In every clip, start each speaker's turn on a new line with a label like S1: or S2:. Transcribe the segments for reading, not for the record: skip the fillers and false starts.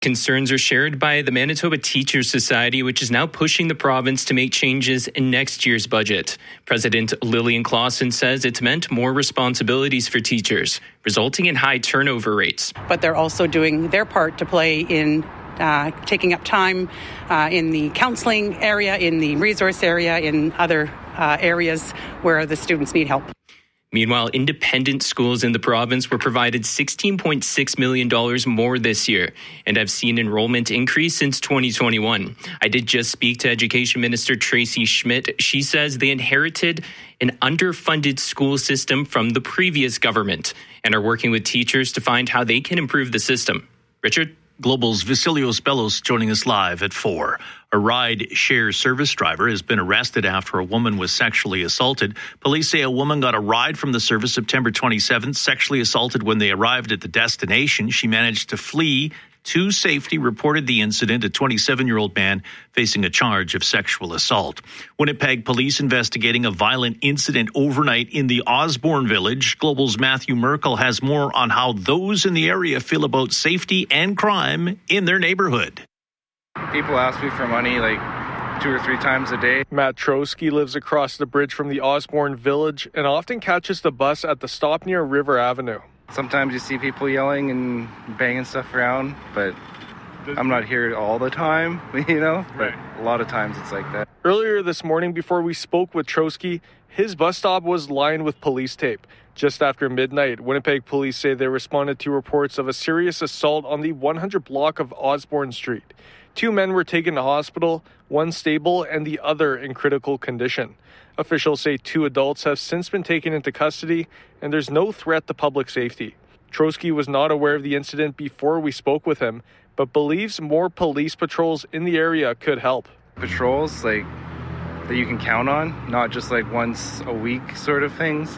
S1: Concerns are shared by the Manitoba Teachers Society, which is now pushing the province to make changes in next year's budget. President Lillian Clausen says it's meant more responsibilities for teachers, resulting in high turnover rates.
S2: But they're also doing their part to play in taking up time in the counselling area, in the resource area, in other areas where the students need help.
S1: Meanwhile, independent schools in the province were provided $16.6 million more this year and have seen enrollment increase since 2021. I did just speak to Education Minister Tracy Schmidt. She says they inherited an underfunded school system from the previous government and are working with teachers to find how they can improve the system. Richard?
S3: Global's Vasilios Bellos joining us live at 4. A ride-share service driver has been arrested after a woman was sexually assaulted. Police say a woman got a ride from the service September 27th, sexually assaulted when they arrived at the destination. She managed to flee to safety, reported the incident, a 27-year-old man facing a charge of sexual assault. Winnipeg police investigating a violent incident overnight in the Osborne village. Global's Matthew Merkel has more on how those in the area feel about safety and crime in their neighborhood.
S4: People ask me for money like 2 or 3 times a day.
S5: Matt Troski lives across the bridge from the Osborne village and often catches the bus at the stop near River Avenue.
S4: Sometimes you see people yelling and banging stuff around, but I'm not here all the time, but a lot of times it's like that.
S5: Earlier this morning, before we spoke with Troski, his bus stop was lined with police tape. Just after midnight, Winnipeg police say they responded to reports of a serious assault on the 100 block of Osborne Street. 2 men were taken to hospital, one stable and the other in critical condition. Officials say 2 adults have since been taken into custody, and there's no threat to public safety. Troski was not aware of the incident before we spoke with him, but believes more police patrols in the area could help.
S4: Patrols, that you can count on, not just once a week sort of things.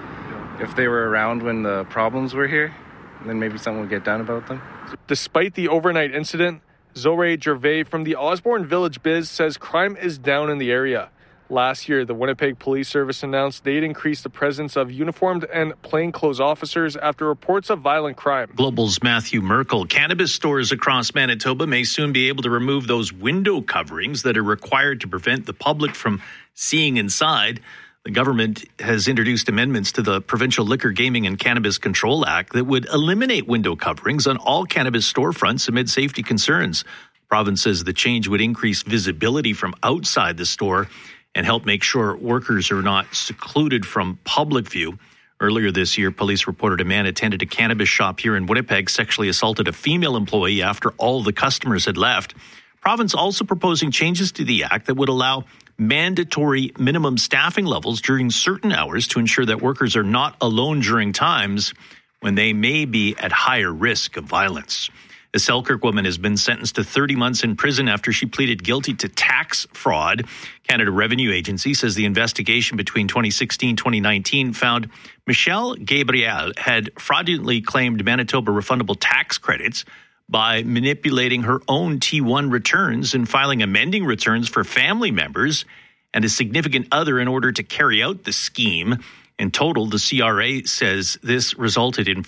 S4: If they were around when the problems were here, then maybe something would get done about them.
S5: Despite the overnight incident, Zoe Gervais from the Osborne Village Biz says crime is down in the area. Last year, the Winnipeg Police Service announced they'd increase the presence of uniformed and plainclothes officers after reports of violent crime.
S3: Global's Matthew Merkel. Cannabis stores across Manitoba may soon be able to remove those window coverings that are required to prevent the public from seeing inside. The government has introduced amendments to the Provincial Liquor, Gaming and Cannabis Control Act that would eliminate window coverings on all cannabis storefronts amid safety concerns. The province says the change would increase visibility from outside the store and help make sure workers are not secluded from public view. Earlier this year, police reported a man attended a cannabis shop here in Winnipeg, sexually assaulted a female employee after all the customers had left. Province also proposing changes to the act that would allow mandatory minimum staffing levels during certain hours to ensure that workers are not alone during times when they may be at higher risk of violence. A Selkirk woman has been sentenced to 30 months in prison after she pleaded guilty to tax fraud. Canada Revenue Agency says the investigation between 2016-2019 found Michelle Gabriel had fraudulently claimed Manitoba refundable tax credits by manipulating her own T1 returns and filing amending returns for family members and a significant other in order to carry out the scheme. In total, the CRA says this resulted in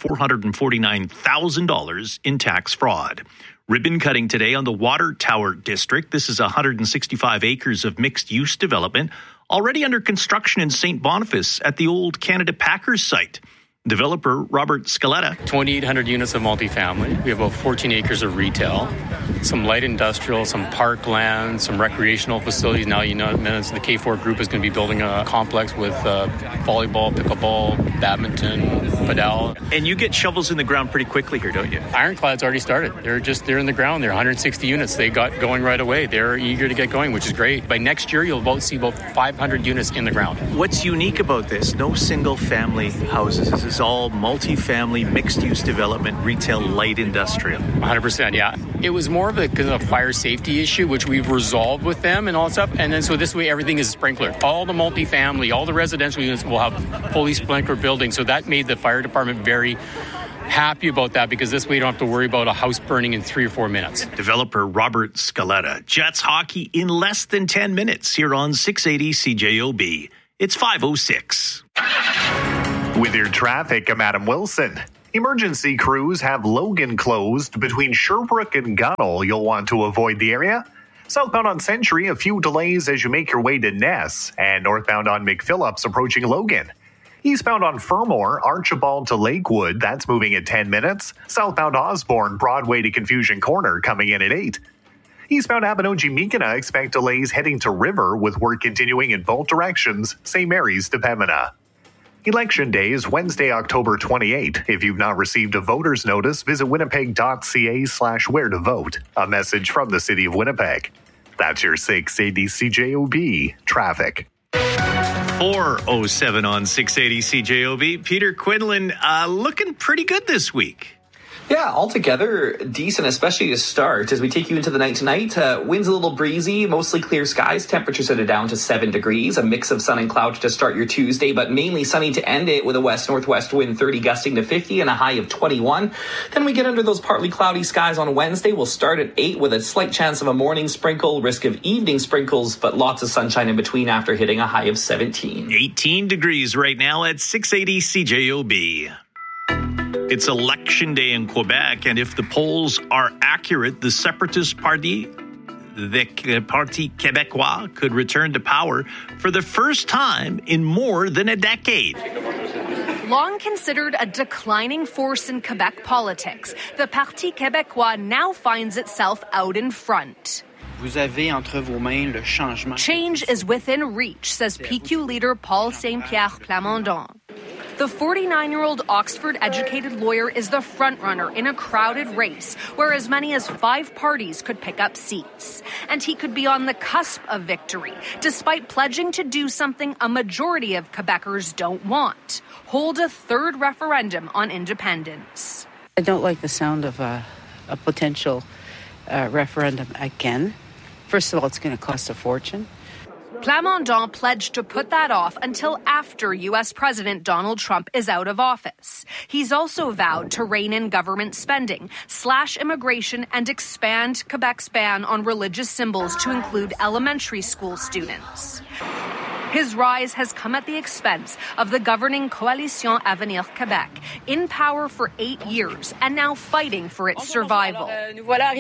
S3: $449,000 in tax fraud. Ribbon cutting today on the Water Tower District. This is 165 acres of mixed-use development already under construction in St. Boniface at the old Canada Packers site. Developer Robert Scaletta.
S6: 2,800 units of multifamily. We have about 14 acres of retail, some light industrial, some parkland, some recreational facilities. Now, the K4 group is going to be building a complex with volleyball, pickleball, badminton, padel.
S3: And you get shovels in the ground pretty quickly here, don't you?
S6: Ironclad's already started. They're in the ground. They're 160 units. They got going right away. They're eager to get going, which is great. By next year, you'll see about 500 units in the ground.
S3: What's unique about this? No single family houses. This is all multi-family, mixed-use development, retail, light industrial.
S6: 100%, yeah. It was more of a fire safety issue, which we've resolved with them and all that stuff. And then so this way, everything is sprinklered. All the multi-family, all the residential units will have fully sprinklered buildings. So that made the fire department very happy about that, because this way you don't have to worry about a house burning in 3 or 4 minutes.
S3: Developer Robert Scaletta. Jets hockey in less than 10 minutes here on 680 CJOB. It's 5:06.
S7: With your traffic, I'm Adam Wilson. Emergency crews have Logan closed between Sherbrooke and Gunnell. You'll want to avoid the area. Southbound on Century, a few delays as you make your way to Ness, and northbound on McPhillips approaching Logan. Eastbound on Fermor, Archibald to Lakewood, that's moving at 10 minutes. Southbound Osborne, Broadway to Confusion Corner, coming in at 8. Eastbound Abinogi-Mekina, expect delays heading to River with work continuing in both directions, St. Mary's to Pembina. Election Day is Wednesday, October 28. If you've not received a voter's notice, visit winnipeg.ca/where to vote. A message from the City of Winnipeg. That's your 680 CJOB traffic.
S3: 4:07 on 680 CJOB. Peter Quinlan looking pretty good this week.
S8: Yeah, altogether decent, especially to start. As we take you into the night tonight, winds a little breezy, mostly clear skies. Temperatures at down to 7 degrees. A mix of sun and cloud to start your Tuesday, but mainly sunny to end it with a west-northwest wind 30 gusting to 50 and a high of 21. Then we get under those partly cloudy skies on Wednesday. We'll start at 8 with a slight chance of a morning sprinkle, risk of evening sprinkles, but lots of sunshine in between after hitting a high of 17.
S3: 18 degrees right now at 680 CJOB. It's Election Day in Quebec, and if the polls are accurate, the Separatist Party, the Parti Québécois, could return to power for the first time in more than a decade.
S9: Long considered a declining force in Quebec politics, the Parti Québécois now finds itself out in front.
S10: Vous avez entre vos mains le changement.
S9: Change is within reach, says PQ leader Paul Saint-Pierre Plamondon. The 49-year-old Oxford-educated lawyer is the frontrunner in a crowded race where as many as 5 parties could pick up seats. And he could be on the cusp of victory, despite pledging to do something a majority of Quebecers don't want: hold a third referendum on independence.
S11: I don't like the sound of a potential referendum again. First of all, it's going to cost a fortune.
S9: Plamondon pledged to put that off until after U.S. President Donald Trump is out of office. He's also vowed to rein in government spending, slash immigration, and expand Quebec's ban on religious symbols to include elementary school students. His rise has come at the expense of the governing Coalition Avenir Québec, in power for 8 years and now fighting for its survival.
S12: We're at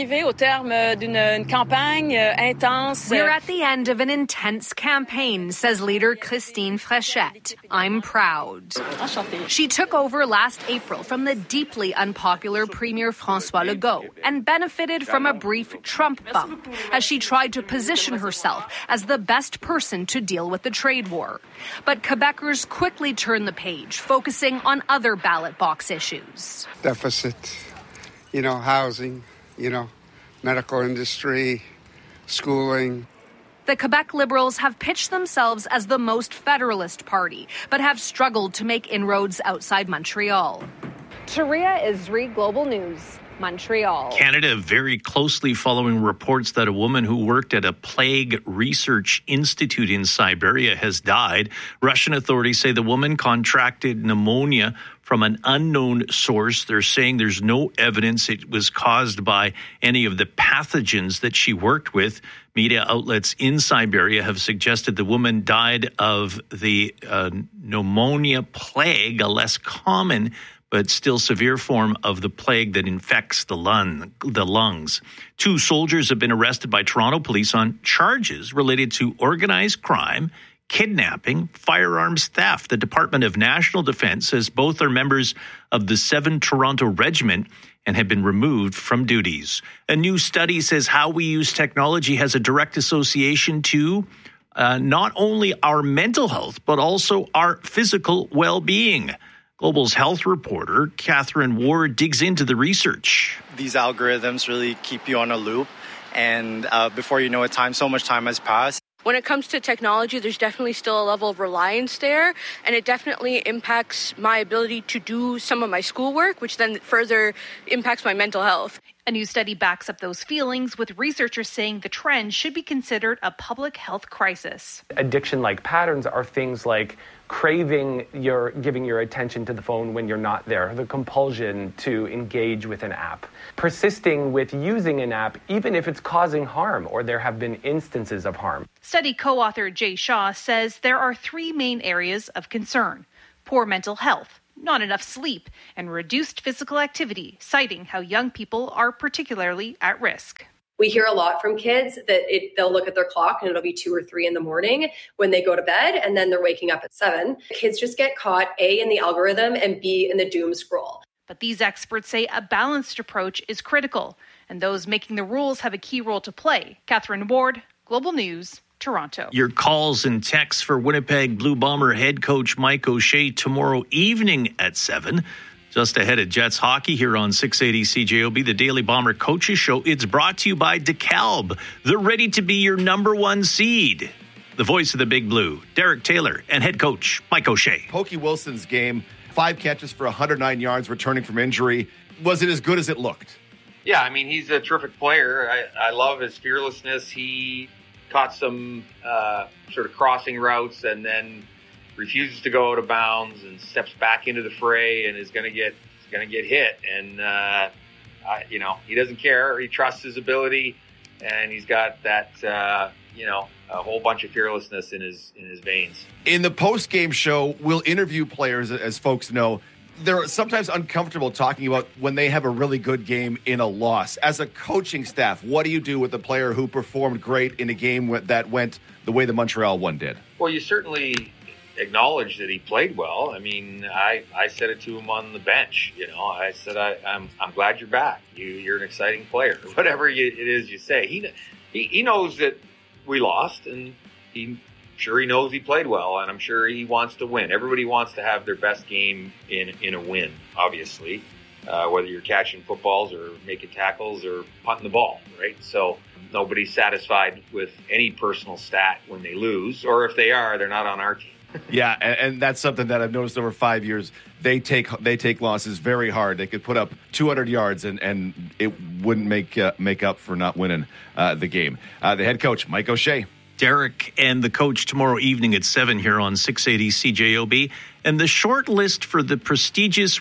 S9: the end of an intense campaign, says leader Christine Fréchette. I'm proud. She took over last April from the deeply unpopular Premier François Legault and benefited from a brief Trump bump as she tried to position herself as the best person to deal with the trade war. But Quebecers quickly turned the page, focusing on other ballot box issues.
S13: Deficit, housing, medical industry, schooling.
S9: The Quebec Liberals have pitched themselves as the most federalist party, but have struggled to make inroads outside Montreal.
S14: Taria Isri, Global News, Montreal.
S3: Canada very closely following reports that a woman who worked at a plague research institute in Siberia has died. Russian authorities say the woman contracted pneumonia from an unknown source. They're saying there's no evidence it was caused by any of the pathogens that she worked with. Media outlets in Siberia have suggested the woman died of the pneumonia plague, a less common but still severe form of the plague that infects the lungs. 2 soldiers have been arrested by Toronto police on charges related to organized crime, kidnapping, firearms theft. The Department of National Defence says both are members of the 7 Toronto Regiment and have been removed from duties. A new study says how we use technology has a direct association to not only our mental health, but also our physical well-being. Global's health reporter, Catherine Ward, digs into the research.
S15: These algorithms really keep you on a loop, and before you know it, so much time has passed.
S16: When it comes to technology, there's definitely still a level of reliance there, and it definitely impacts my ability to do some of my schoolwork, which then further impacts my mental health.
S17: A new study backs up those feelings, with researchers saying the trend should be considered a public health crisis.
S18: Addiction-like patterns are things like giving your attention to the phone when you're not there, the compulsion to engage with an app, persisting with using an app even if it's causing harm or there have been instances of harm.
S17: Study co-author Jay Shaw says there are 3 main areas of concern: poor mental health, not enough sleep, and reduced physical activity, citing how young people are particularly at risk.
S12: We hear a lot from kids that they'll look at their clock and it'll be 2 or 3 in the morning when they go to bed, and then they're waking up at 7. Kids just get caught, A, in the algorithm, and B, in the doom scroll.
S17: But these experts say a balanced approach is critical, and those making the rules have a key role to play. Catherine Ward, Global News, Toronto.
S3: Your calls and texts for Winnipeg Blue Bomber head coach Mike O'Shea tomorrow evening at 7. Just ahead of Jets hockey here on 680 CJOB, the Daily Bomber Coaches Show. It's brought to you by DeKalb. They're ready to be your number 1 seed. The voice of the Big Blue, Derek Taylor, and head coach Mike O'Shea.
S19: Pokey Wilson's game, 5 catches for 109 yards returning from injury. Was it as good as it looked?
S20: Yeah, I mean, he's a terrific player. I love his fearlessness. He caught some sort of crossing routes and then refuses to go out of bounds and steps back into the fray and is going to get hit. And he doesn't care. He trusts his ability, and he's got that a whole bunch of fearlessness in his veins.
S19: In the post-game show, we'll interview players, as folks know. They're sometimes uncomfortable talking about when they have a really good game in a loss. As a coaching staff, what do you do with a player who performed great in a game that went the way the Montreal one did?
S20: Well, you certainly acknowledge that he played well. I mean, I said it to him on the bench. I said, I'm glad you're back. You're an exciting player. Whatever it is you say. He knows that we lost, and he knows he played well, and I'm sure he wants to win. Everybody wants to have their best game in a win, obviously, whether you're catching footballs or making tackles or punting the ball, right? So nobody's satisfied with any personal stat when they lose, or if they are, they're not on our team.
S19: Yeah, and that's something that I've noticed over 5 years. They take losses very hard. They could put up 200 yards, and it wouldn't make up for not winning the game. The head coach, Mike O'Shea.
S3: Derek and the coach tomorrow evening at 7 here on 680 CJOB. And the short list for the prestigious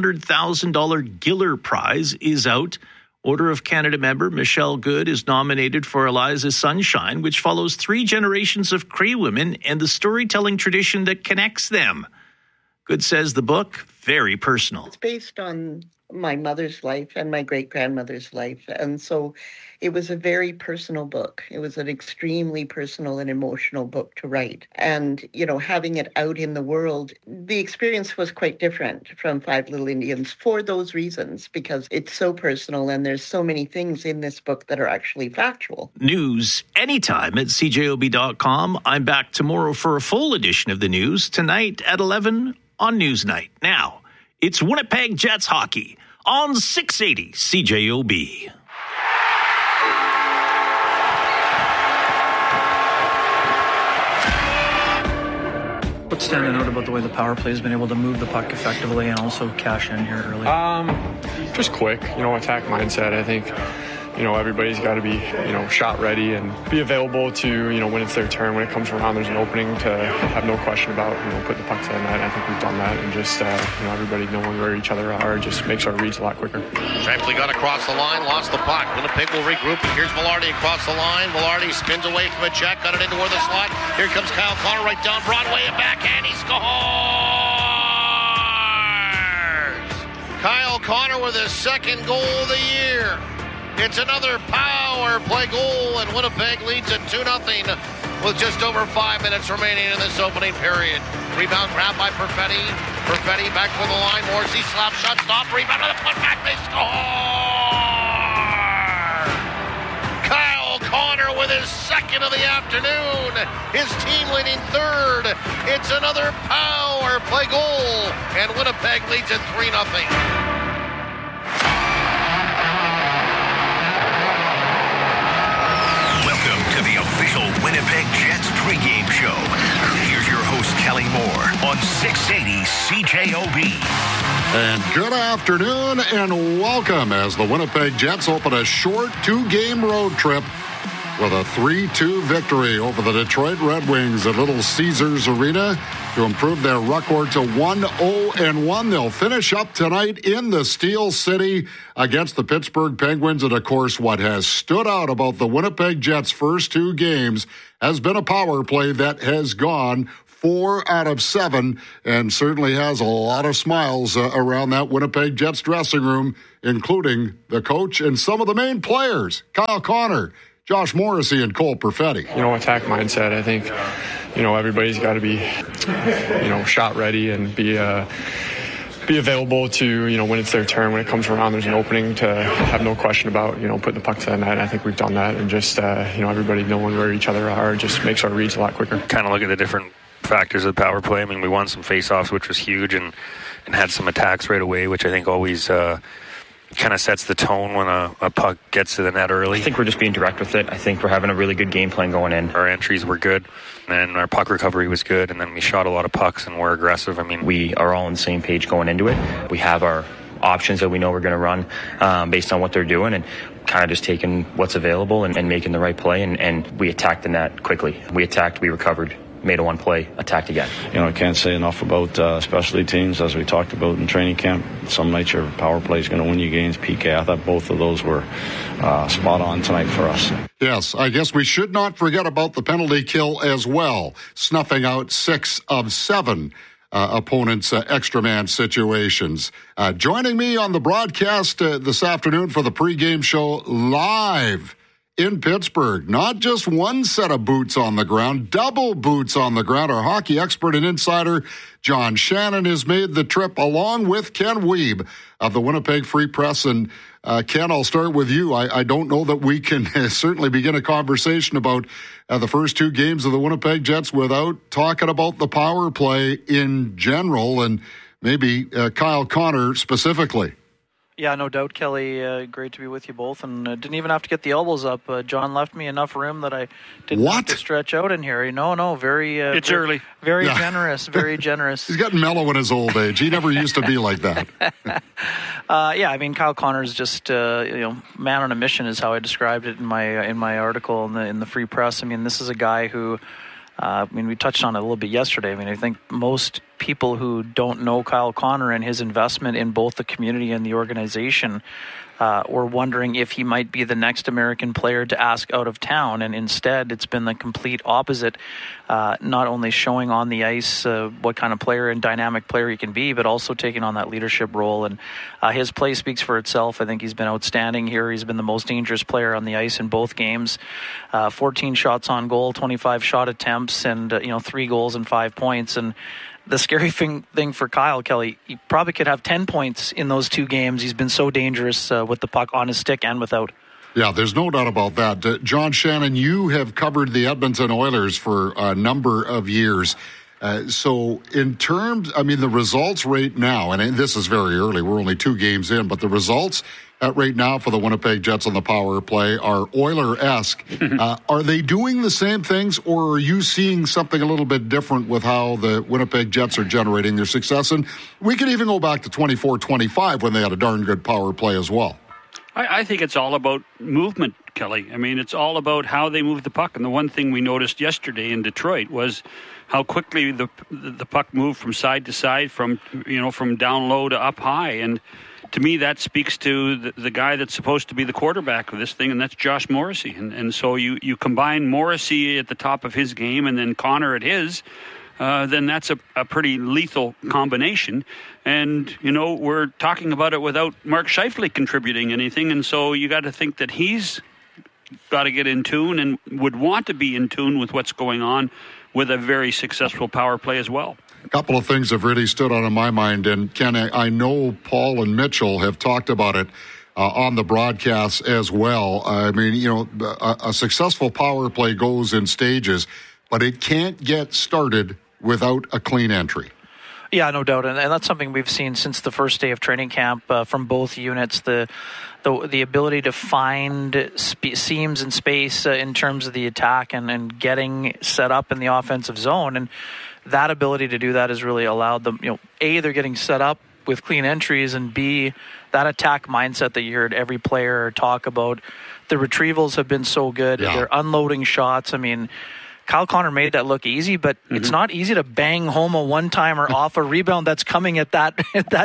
S3: $100,000 Giller Prize is out. Order of Canada member Michelle Good is nominated for Eliza Sunshine, which follows 3 generations of Cree women and the storytelling tradition that connects them. Good says the book, very personal.
S21: It's based on my mother's life and my great-grandmother's life. And so it was a very personal book. It was an extremely personal and emotional book to write. And, having it out in the world, the experience was quite different from Five Little Indians for those reasons, because it's so personal and there's so many things in this book that are actually factual.
S3: News anytime at CJOB.com. I'm back tomorrow for a full edition of the news, tonight at 11 on Newsnight. Now, it's Winnipeg Jets hockey on 680 CJOB.
S22: What's standing out about the way the power play has been able to move the puck effectively and also cash in here early?
S23: Just quick, attack mindset. I think, everybody's got to be, shot ready and be available to, when it's their turn, when it comes around, there's an opening to have no question about, putting the puck to the net. I think we've done that, and just, everybody knowing where each other are just makes our reads a lot quicker.
S24: Shapley got across the line, lost the puck. Winnipeg will regroup, and here's Velarde across the line. Velarde spins away from a check, got it into where the slot. Here comes Kyle Connor right down Broadway, and backhand, he scores! Kyle Connor with his second goal of the year. It's another power play goal, and Winnipeg leads at 2-0 with just over 5 minutes remaining in this opening period. Rebound grabbed by Perfetti. Perfetti back to the line. Morrissey slap shot, stop, rebound with a putback, they score! Kyle Connor with his second of the afternoon. His team leading third. It's another power play goal, and Winnipeg leads at 3-0.
S25: To the official Winnipeg Jets pregame show. Here's your host, Kelly Moore, on 680 CJOB.
S26: And good afternoon and welcome as the Winnipeg Jets open a short 2-game road trip with a 3-2 victory over the Detroit Red Wings at Little Caesars Arena to improve their record to 1-0-1. They'll finish up tonight in the Steel City against the Pittsburgh Penguins. And, of course, what has stood out about the Winnipeg Jets' first 2 games has been a power play that has gone 4 out of 7, and certainly has a lot of smiles around that Winnipeg Jets dressing room, including the coach and some of the main players, Kyle Connor, Josh Morrissey, and Cole Perfetti.
S23: Attack mindset. I think, everybody's got to be, shot ready and be available to, when it's their turn, when it comes around, there's an opening to have no question about, putting the puck to the net. I think we've done that, and just, everybody knowing where each other are just makes our reads a lot quicker.
S1: Kind of look at the different factors of the power play. I mean, we won some faceoffs, which was huge, and had some attacks right away, which I think always kind of sets the tone when a puck gets to the net early.
S2: I think we're just being direct with it. I think we're having a really good game plan going in.
S1: Our entries were good, and our puck recovery was good, and then we shot a lot of pucks and were aggressive. I mean,
S2: we are all on the same page going into it. We have our options that we know we're going to run based on what they're doing, and kind of just taking what's available and making the right play, and we attacked the net quickly. We attacked, we recovered, made a one play, attacked again.
S4: I can't say enough about specialty teams, as we talked about in training camp. Some nights your power play is going to win you games. PK, I thought both of those were spot on tonight for us.
S26: Yes, I guess we should not forget about the penalty kill as well, snuffing out 6 of 7 opponents' extra man situations. Joining me on the broadcast this afternoon for the pregame show live in Pittsburgh, not just one set of boots on the ground, double boots on the ground. Our hockey expert and insider, John Shannon, has made the trip along with Ken Wiebe of the Winnipeg Free Press. And Ken, I'll start with you. I don't know that we can certainly begin a conversation about the first 2 games of the Winnipeg Jets without talking about the power play in general, and maybe Kyle Connor specifically.
S22: Yeah, no doubt, Kelly. Great to be with you both, and didn't even have to get the elbows up. John left me enough room that I didn't have to stretch out in here. Very.
S5: It's early.
S22: Very generous. Very generous.
S26: He's gotten mellow in his old age. He never used to be like that.
S22: Kyle Connor's just man on a mission is how I described it in my article in the Free Press. I mean, this is a guy who. We touched on it a little bit yesterday. I think most people who don't know Kyle Connor and his investment in both the community and the organization were wondering if he might be the next American player to ask out of town, and instead it's been the complete opposite, not only showing on the ice what kind of player and dynamic player he can be, but also taking on that leadership role, and his play speaks for itself. I think he's been outstanding here. He's been the most dangerous player on the ice in both games. 14 shots on goal, 25 shot attempts, and 3 goals and 5 points. And the scary thing for Kyle, Kelly, he probably could have 10 points in those 2 games. He's been so dangerous with the puck on his stick and without.
S26: Yeah, there's no doubt about that. John Shannon, you have covered the Edmonton Oilers for a number of years. So in terms, the results right now, and this is very early, we're only 2 games in, but the results right now for the Winnipeg Jets on the power play are Oiler-esque. Are they doing the same things, or are you seeing something a little bit different with how the Winnipeg Jets are generating their success? And we could even go back to 24-25 when they had a darn good power play as well.
S5: I think it's all about movement, Kelly. It's all about how they move the puck. And the one thing we noticed yesterday in Detroit was how quickly the puck moved from side to side, from down low to up high. And to me, that speaks to the guy that's supposed to be the quarterback of this thing, and that's Josh Morrissey. And so you combine Morrissey at the top of his game and then Connor at his, then that's a pretty lethal combination. And, we're talking about it without Mark Scheifele contributing anything, and so you got to think that he's got to get in tune and would want to be in tune with what's going on with a very successful power play as well.
S26: A couple of things have really stood out in my mind, and Ken, I know Paul and Mitchell have talked about it on the broadcast as well. A successful power play goes in stages, but it can't get started without a clean entry.
S22: Yeah, no doubt, and that's something we've seen since the first day of training camp from both units. The ability to find seams and space in terms of the attack and getting set up in the offensive zone, and that ability to do that has really allowed them. A, they're getting set up with clean entries, and B, that attack mindset that you heard every player talk about. The retrievals have been so good. Yeah. They're unloading shots. Kyle Connor made that look easy, but it's not easy to bang home a one-timer off a rebound that's coming at that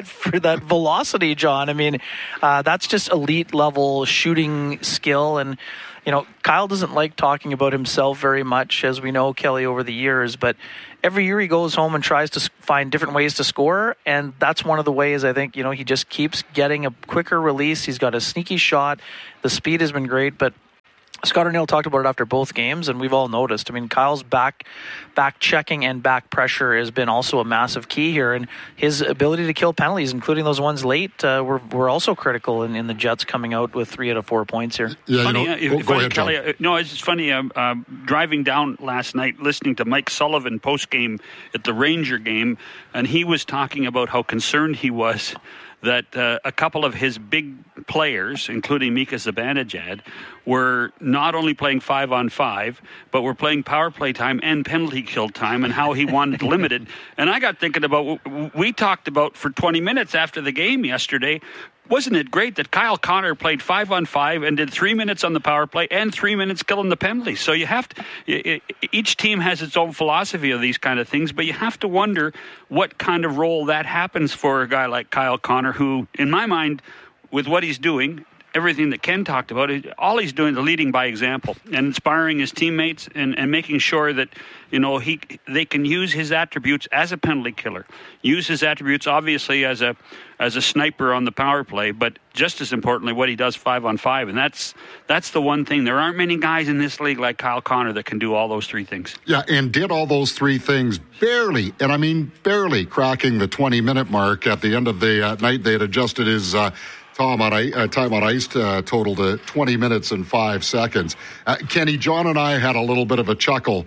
S22: velocity, John. I mean, that's just elite level shooting skill. And Kyle doesn't like talking about himself very much, as we know, Kelly, over the years, but every year he goes home and tries to find different ways to score, and that's one of the ways I think, he just keeps getting a quicker release. He's got a sneaky shot. The speed has been great, but Scott O'Neill talked about it after both games, and we've all noticed. I mean, Kyle's back checking and back pressure has been also a massive key here, and his ability to kill penalties, including those ones late, were also critical in the Jets coming out with 3 out of 4 points here.
S26: Yeah,
S5: go ahead, Kelly. No, it's just funny. Driving down last night, listening to Mike Sullivan post-game at the Ranger game, and he was talking about how concerned he was that a couple of his big players, including Mika Zibanejad, were not only playing 5-on-5, but were playing power play time and penalty kill time, and how he wanted limited. And I got thinking about what we talked about for 20 minutes after the game yesterday. Wasn't it great that Kyle Connor played 5-on-5 and did 3 minutes on the power play and 3 minutes killing the penalties? So you have to. Each team has its own philosophy of these kind of things, but you have to wonder what kind of role that happens for a guy like Kyle Connor, who, in my mind, with what he's doing, everything that Ken talked about, all he's doing is leading by example and inspiring his teammates and making sure that they can use his attributes as a penalty killer, use his attributes obviously as a sniper on the power play, but just as importantly what he does 5-on-5, and that's the one thing. There aren't many guys in this league like Kyle Connor that can do all those 3 things. Yeah, and did all those 3 things barely, and I mean barely, cracking the 20-minute mark at the end of the night. They had adjusted his time on ice total to 20 minutes and 5 seconds. Kenny, John and I had a little bit of a chuckle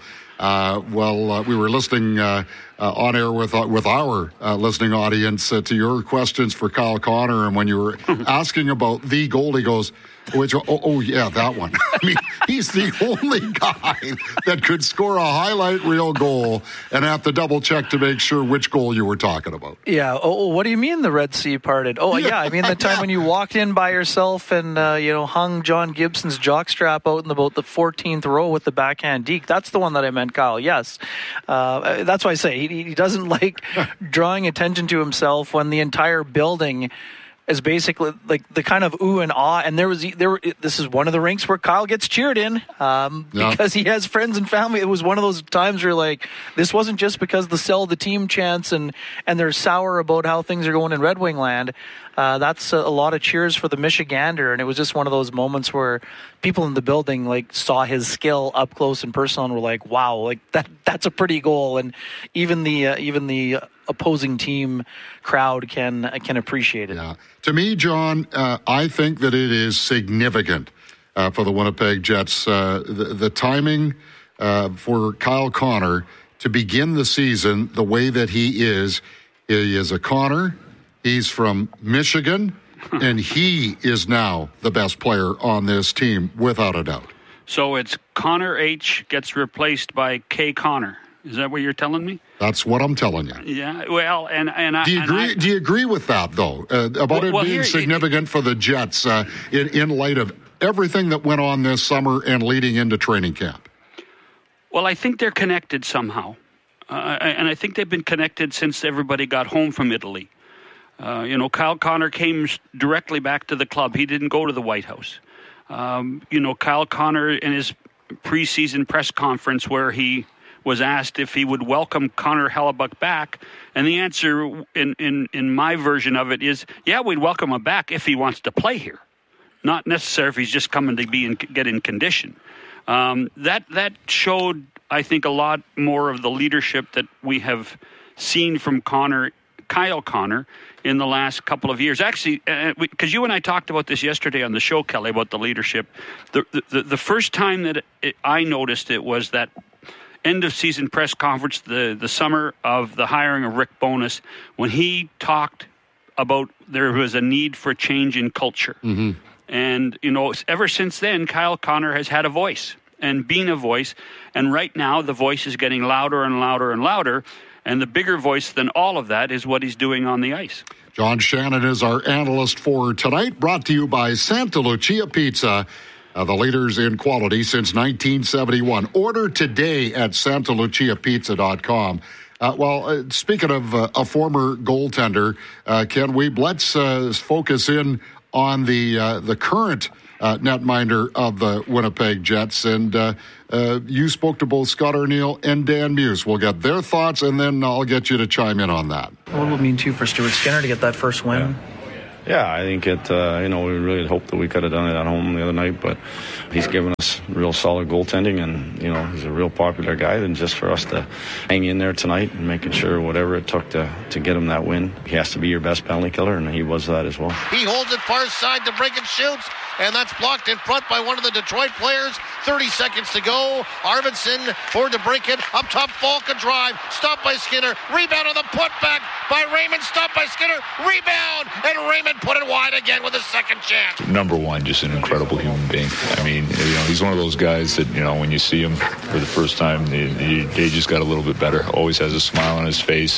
S5: while we were listening on air with our listening audience to your questions for Kyle Connor, and when you were asking about the goal, he goes, yeah, that one. I mean, he's the only guy that could score a highlight reel goal and have to double check to make sure which goal you were talking about. Yeah. Oh, what do you mean the Red Sea parted? Oh, yeah. I mean the time when you walked in by yourself and hung John Gibson's jockstrap out in about the 14th row with the backhand deke. That's the one that I meant, Kyle. Yes. That's why I say he doesn't like drawing attention to himself when the entire building is basically like the kind of ooh and ah, and this is one of the rinks where Kyle gets cheered in because he has friends and family. It was one of those times where like this wasn't just because the sell the team chants and they're sour about how things are going in Red Wing land. That's a lot of cheers for the Michigander, and it was just one of those moments where people in the building like saw his skill up close and personal and were like, "Wow, like that's a pretty goal." And even the opposing team crowd can appreciate it. Yeah. To me, John, I think that it is significant for the Winnipeg Jets. The timing for Kyle Connor to begin the season the way that he is a Connor. He's from Michigan, and he is now the best player on this team, without a doubt. So it's Connor H. gets replaced by K. Connor. Is that what you're telling me? That's what I'm telling you. Yeah, well, and do you agree with that, though, about it being significant for the Jets in light of everything that went on this summer and leading into training camp? Well, I think they're connected somehow, and I think they've been connected since everybody got home from Italy. Kyle Connor came directly back to the club. He didn't go to the White House. Kyle Connor in his preseason press conference where he was asked if he would welcome Connor Hellebuyck back, and the answer in my version of it is, yeah, we'd welcome him back if he wants to play here, not necessarily if he's just coming to get in condition. That showed, I think, a lot more of the leadership that we have seen from Kyle Connor in the last couple of years. Actually, because you and I talked about this yesterday on the show, Kelly, about the leadership. The first time that I noticed it was that end-of-season press conference, the summer of the hiring of Rick Bowness, when he talked about there was a need for change in culture. Mm-hmm. And, ever since then, Kyle Connor has had a voice and been a voice. And right now, the voice is getting louder and louder and louder. And the bigger voice than all of that is what he's doing on the ice. John Shannon is our analyst for tonight, brought to you by Santa Lucia Pizza.
S26: the leaders in quality since 1971. Order today at SantaLuciaPizza.com. Speaking of a former goaltender, Ken Wiebe, let's focus in on the current netminder of the Winnipeg Jets. And you spoke to both Scott Arniel and Dan Muse. We'll get their thoughts, and then I'll get you to chime in on that.
S22: What would it mean, too, for Stuart Skinner to get that first win?
S4: Yeah, I think we really hoped that we could have done it at home the other night, but he's given us real solid goaltending, and, he's a real popular guy. And just for us to hang in there tonight and making sure whatever it took to get him that win, he has to be your best penalty killer, and he was that as well.
S24: He holds it far side to break and shoots, and that's blocked in front by one of the Detroit players. 30 seconds to go. Arvidsson forward to break it. Up top, Falk a drive. Stopped by Skinner. Rebound on the putback by Raymond. Stopped by Skinner. Rebound, and Raymond put it wide again with a second chance.
S6: Number one, just an incredible human being. I mean, he's one of those guys that, when you see him for the first time, they just got a little bit better. Always has a smile on his face.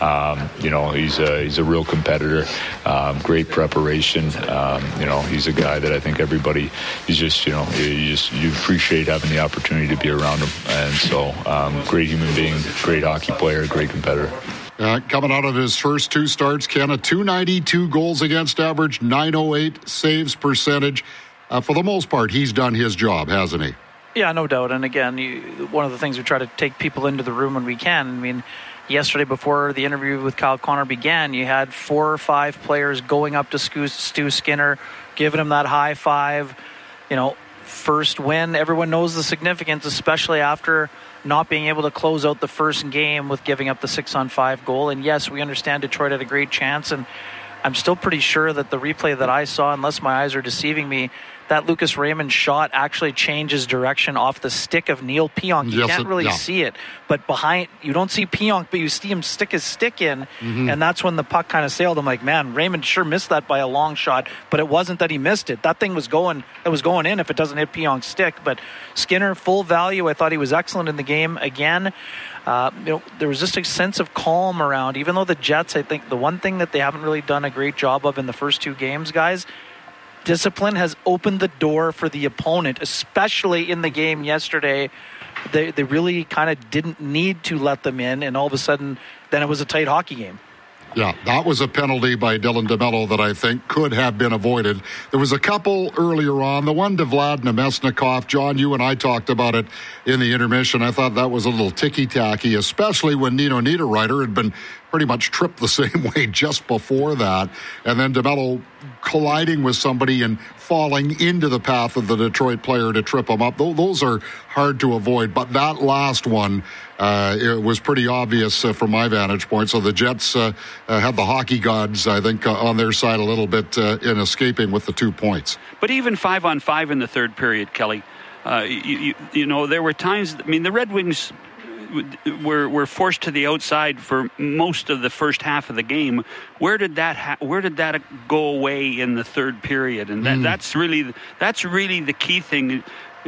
S6: He's a real competitor. Great preparation. He's a guy that I think everybody is just, you appreciate having the opportunity to be around him. And so, great human being, great hockey player, great competitor.
S26: Coming out of his first two starts, Ken, a .292 goals against average, .908 saves percentage. For the most part, he's done his job, hasn't he?
S22: Yeah, no doubt. And again, one of the things we try to take people into the room when we can. I mean, yesterday before the interview with Kyle Connor began, you had 4 or 5 players going up to Stu Skinner, giving him that high five. First win. Everyone knows the significance, especially after not being able to close out the first game with giving up the 6-on-5 goal. And yes, we understand Detroit had a great chance, and I'm still pretty sure that the replay that I saw, unless my eyes are deceiving me, that Lucas Raymond shot actually changes direction off the stick of Neil Pionk. You can't really see it, but behind, you don't see Pionk, but you see him stick his stick in, and that's when the puck kind of sailed. I'm like, man, Raymond sure missed that by a long shot, but it wasn't that he missed it. That thing was going in if it doesn't hit Pionk's stick. But Skinner, full value. I thought he was excellent in the game again. There was just a sense of calm around, even though the Jets, I think the one thing that they haven't really done a great job of in the first 2 games, guys, discipline has opened the door for the opponent, especially in the game yesterday. They really kind of didn't need to let them in, and all of a sudden, then it was a tight hockey game.
S26: Yeah, that was a penalty by Dylan DeMello that I think could have been avoided. There was a couple earlier on. The one to Vlad Nemesnikov. John, you and I talked about it in the intermission. I thought that was a little ticky-tacky, especially when Nino Niederreiter had been pretty much tripped the same way just before that. And then DeMello colliding with somebody and falling into the path of the Detroit player to trip him up. Those are hard to avoid. But that last one, it was pretty obvious from my vantage point. So the Jets had the hockey gods, I think, on their side a little bit in escaping with the 2 points.
S5: But even 5-on-5 in the third period, Kelly, there were times, the Red Wings were forced to the outside for most of the first half of the game. Where did that go away in the third period? And that's really the key thing.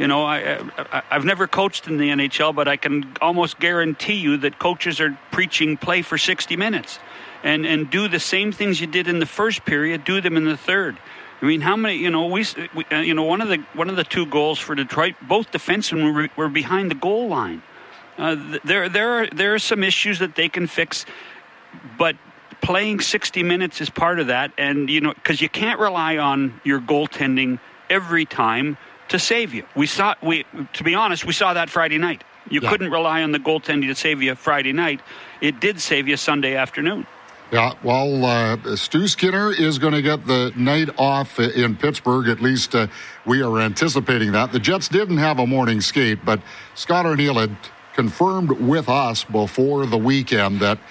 S5: I've never coached in the NHL, but I can almost guarantee you that coaches are preaching play for 60 minutes and do the same things you did in the first period, do them in the third. I mean, how many? One of the 2 goals for Detroit, both defensemen were behind the goal line. There are some issues that they can fix, but playing 60 minutes is part of that. And because you can't rely on your goaltending every time to save you. To be honest, we saw that Friday night. You couldn't rely on the goaltending to save you Friday night. It did save you Sunday afternoon.
S26: Yeah, well, Stu Skinner is going to get the night off in Pittsburgh. At least we are anticipating that. The Jets didn't have a morning skate, but Scott Arniel had confirmed with us before the weekend that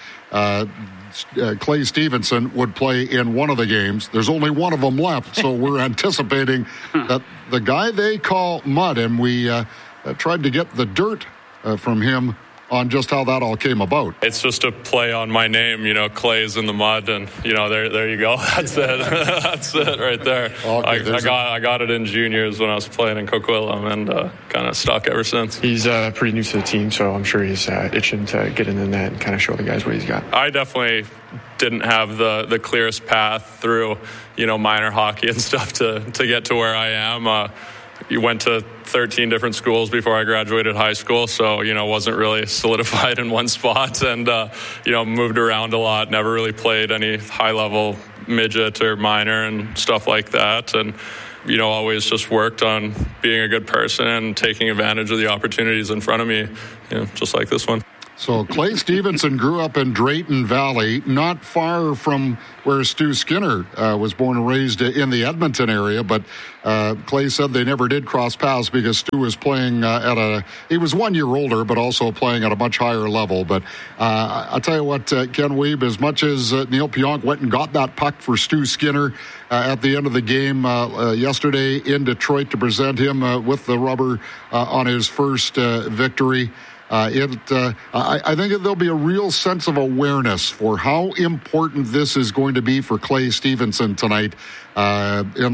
S26: Clay Stevenson would play in one of the games. There's only one of them left, so we're anticipating that the guy they call Mud, and we tried to get the dirt from him on just how that all came about.
S7: It's just a play on my name, Clay is in the mud, and there you go. That's it. That's it right there. Okay, I got it in juniors when I was playing in Coquitlam, and kind of stuck ever since.
S23: He's pretty new to the team, so I'm sure he's itching to get in the net and kind of show the guys what he's got.
S7: I definitely didn't have the clearest path through minor hockey and stuff to get to where I am. went to 13 different schools before I graduated high school, so wasn't really solidified in one spot, and moved around a lot. Never really played any high level midget or minor and stuff like that, and always just worked on being a good person and taking advantage of the opportunities in front of me, just like this one.
S26: So Clay Stevenson grew up in Drayton Valley, not far from where Stu Skinner was born and raised in the Edmonton area. But Clay said they never did cross paths because Stu was playing he was 1 year older, but also playing at a much higher level. But I'll tell you what, Ken Wiebe, as much as Neil Pionk went and got that puck for Stu Skinner at the end of the game yesterday in Detroit to present him with the rubber on his first victory, I think there'll be a real sense of awareness for how important this is going to be for Clay Stevenson tonight in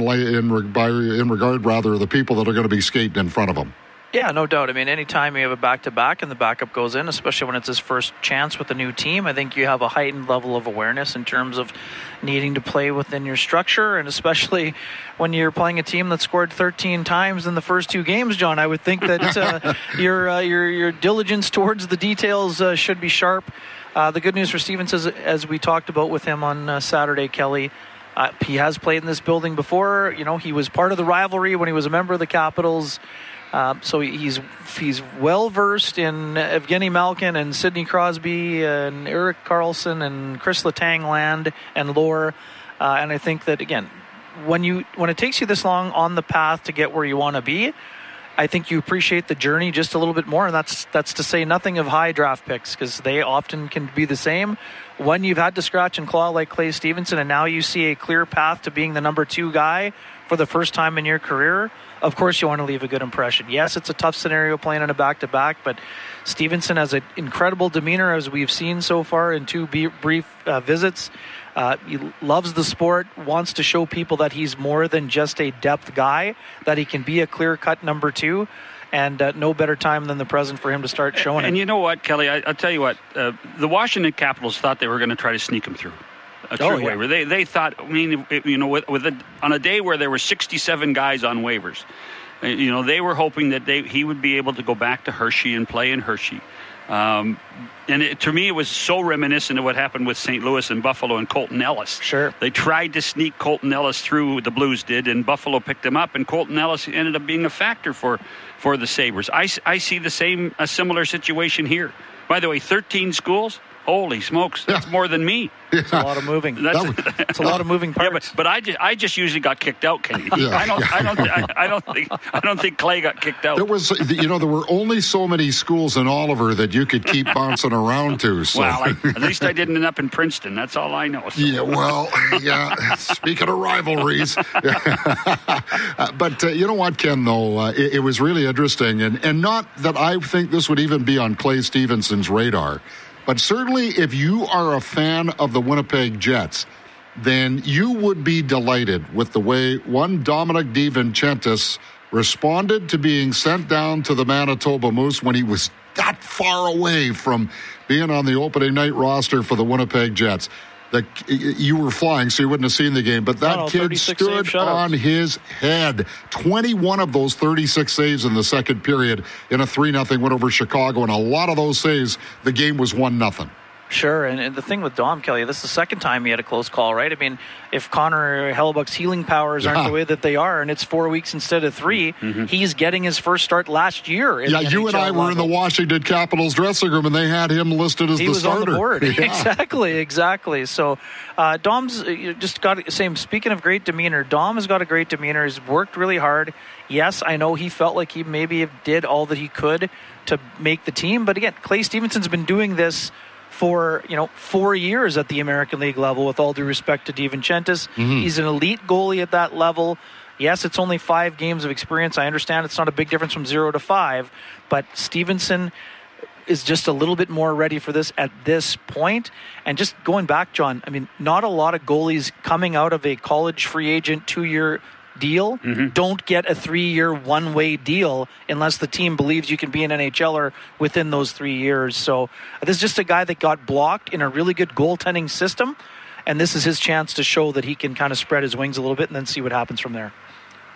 S26: regard of the people that are going to be skating in front of him.
S22: Yeah, no doubt. I mean, anytime you have a back-to-back and the backup goes in, especially when it's his first chance with a new team, I think you have a heightened level of awareness in terms of needing to play within your structure, and especially when you're playing a team that scored 13 times in the first 2 games, John. I would think that your diligence towards the details should be sharp. The good news for Stevens is, as we talked about with him on Saturday, Kelly, he has played in this building before. He was part of the rivalry when he was a member of the Capitals. So he's well versed in Evgeny Malkin and Sidney Crosby and Erik Karlsson and Chris Letang Land and Lohr, and I think that again, when it takes you this long on the path to get where you want to be, I think you appreciate the journey just a little bit more, and that's to say nothing of high draft picks, because they often can be the same. When you've had to scratch and claw like Clay Stevenson, and now you see a clear path to being the number 2 guy for the first time in your career, of course you want to leave a good impression. Yes, it's a tough scenario playing on a back-to-back, but Stevenson has an incredible demeanor, as we've seen so far in 2 brief visits. He loves the sport, wants to show people that he's more than just a depth guy, that he can be a clear-cut number 2, and no better time than the present for him to start showing it.
S5: And you know what, Kelly, I'll tell you what, the Washington Capitals thought they were going to try to sneak him through. Waiver. They thought, on a day where there were 67 guys on waivers, they were hoping that he would be able to go back to Hershey and play in Hershey. To me, it was so reminiscent of what happened with St. Louis and Buffalo and Colton Ellis.
S22: Sure.
S5: They tried to sneak Colton Ellis through, the Blues did, and Buffalo picked him up, and Colton Ellis ended up being a factor for the Sabres. I see a similar situation here. By the way, 13 schools? Holy smokes, that's more than me.
S22: It's a lot of moving. It's a lot of moving parts.
S5: Yeah, but I just usually got kicked out, Kenny. I don't think Clay got kicked out.
S26: There was, there were only so many schools in Oliver that you could keep bouncing around to. So.
S5: Well, at least I didn't end up in Princeton. That's all I know. So.
S26: Yeah. Speaking of rivalries, but you know what, Ken? Though it was really interesting, and not that I think this would even be on Clay Stevenson's radar. But certainly if you are a fan of the Winnipeg Jets, then you would be delighted with the way one Dominic DiVincentis responded to being sent down to the Manitoba Moose when he was that far away from being on the opening night roster for the Winnipeg Jets. You were flying, so you wouldn't have seen the game, but that kid stood on his head. 21 of those 36 saves in the second period in a 3-0 win over Chicago, and a lot of those saves, the game was 1-0.
S22: Sure, and the thing with Dom, Kelly, this is the second time he had a close call, right? I mean, if Connor Hellebuck's healing powers aren't the way that they are, and it's 4 weeks instead of 3, he's getting his first start last year.
S26: You and I were in the Washington Capitals dressing room, and they had him listed as the starter.
S22: He was on the board. Yeah. Exactly. So Dom's just got, speaking of great demeanor, Dom has got a great demeanor. He's worked really hard. Yes, I know he felt like he maybe did all that he could to make the team, but again, Clay Stevenson's been doing this for 4 years at the American League level, with all due respect to DiVincentis. He's an elite goalie at that level. Yes, it's only 5 games of experience. I understand it's not a big difference from 0 to 5, but Stevenson is just a little bit more ready for this at this point. And just going back, John, I mean, not a lot of goalies coming out of a college free agent 2-year deal don't get a 3-year one-way deal unless the team believes you can be an NHLer within those 3 years. So this is just a guy that got blocked in a really good goaltending system, and this is his chance to show that he can kind of spread his wings a little bit and then see what happens from there.